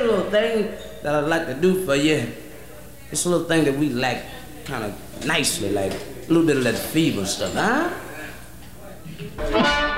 little thing that I'd like to do for you. It's a little thing that we like kind of nicely, like a little bit of that fever stuff, huh?